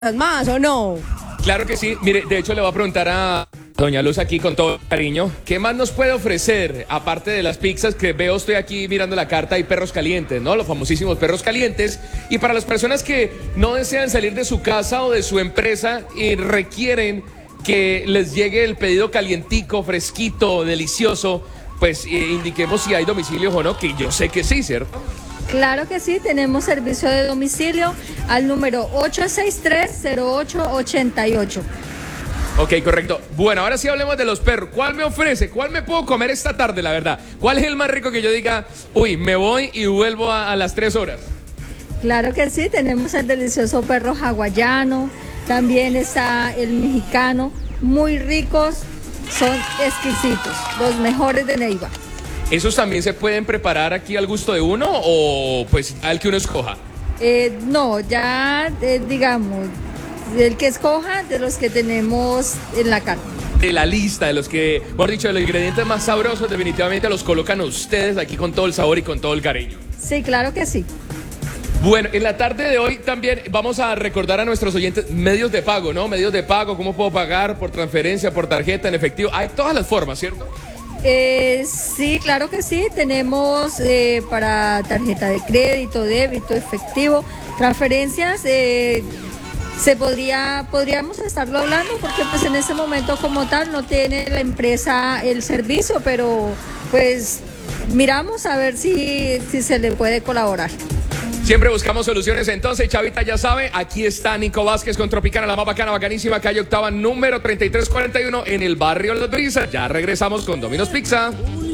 más o no? Claro que sí. Mire, de hecho le voy a preguntar a doña Luz aquí con todo cariño, ¿qué más nos puede ofrecer? Aparte de las pizzas que veo, estoy aquí mirando la carta, hay perros calientes, ¿no? Los famosísimos perros calientes. Y para las personas que no desean salir de su casa o de su empresa y requieren que les llegue el pedido calientico, fresquito, delicioso, pues indiquemos si hay domicilios o no, que yo sé que sí, ¿cierto? Claro que sí, tenemos servicio de domicilio al número 863-0888. Ok, correcto. Bueno, ahora sí hablemos de los perros. ¿Cuál me ofrece? ¿Cuál me puedo comer esta tarde, la verdad? ¿Cuál es el más rico que yo diga, uy, me voy y vuelvo a las 3 horas? Claro que sí, tenemos el delicioso perro hawaiano, también está el mexicano, muy ricos, son exquisitos, los mejores de Neiva. ¿Esos también se pueden preparar aquí al gusto de uno o pues al que uno escoja? No, ya digamos, el que escoja de los que tenemos en la carta. De la lista, de los que, mejor dicho, de los ingredientes más sabrosos, definitivamente los colocan ustedes aquí con todo el sabor y con todo el cariño. Sí, claro que sí. Bueno, en la tarde de hoy también vamos a recordar a nuestros oyentes medios de pago, ¿no? Medios de pago, cómo puedo pagar por transferencia, por tarjeta, en efectivo. Hay todas las formas, ¿cierto? Sí, claro que sí. Tenemos para tarjeta de crédito, débito, efectivo, transferencias. Podríamos estarlo hablando porque pues en ese momento como tal no tiene la empresa el servicio, pero pues miramos a ver si se le puede colaborar. Siempre buscamos soluciones, entonces, Chavita ya sabe, aquí está Nico Vázquez con Tropicana, la más bacana, bacanísima, calle Octava, número 3341 en el barrio Las Brisas. Ya regresamos con Domino's Pizza.